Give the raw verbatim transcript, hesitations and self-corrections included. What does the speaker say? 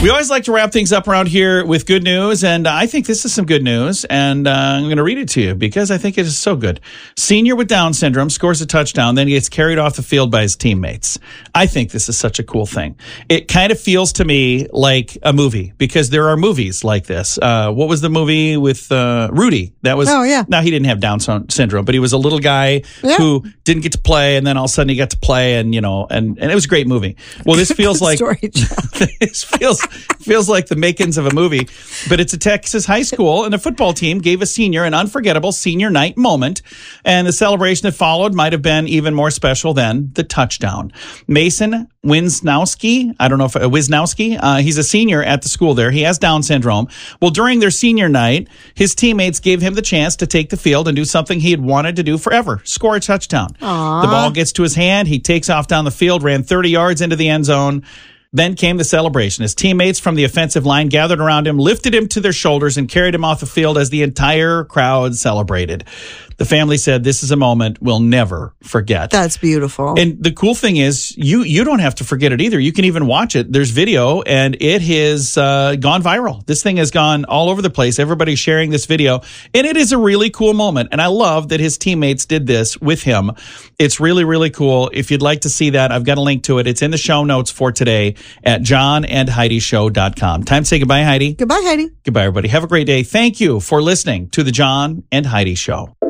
We always like to wrap things up around here with good news, and I think this is some good news, and uh, I'm going to read it to you because I think it is so good. Senior with Down syndrome scores a touchdown, then he gets carried off the field by his teammates. I think this is such a cool thing. It kind of feels to me like a movie because there are movies like this. Uh, what was the movie with uh, Rudy? That was. Oh, yeah. Now, he didn't have Down syndrome, but he was a little guy yeah. who didn't get to play, and then all of a sudden he got to play, and, you know, and, and it was a great movie. Well, this feels like. Story, this feels. Feels like the makings of a movie, but it's a Texas high school, and the football team gave a senior an unforgettable senior night moment, and the celebration that followed might have been even more special than the touchdown. Mason Wisnowski, I don't know if uh, Wisnowski, uh, he's a senior at the school there. He has Down syndrome. Well, during their senior night, his teammates gave him the chance to take the field and do something he had wanted to do forever, score a touchdown. Aww. The ball gets to his hand. He takes off down the field, ran thirty yards into the end zone. Then came the celebration. His teammates from the offensive line gathered around him, lifted him to their shoulders, and carried him off the field as the entire crowd celebrated. The family said, this is a moment we'll never forget. That's beautiful. And the cool thing is, you you don't have to forget it either. You can even watch it. There's video, and it has uh, gone viral. This thing has gone all over the place. Everybody's sharing this video, and it is a really cool moment. And I love that his teammates did this with him. It's really, really cool. If you'd like to see that, I've got a link to it. It's in the show notes for today at john and heidi show dot com. Time to say goodbye, Heidi. Goodbye, Heidi. Goodbye, everybody. Have a great day. Thank you for listening to the John and Heidi Show.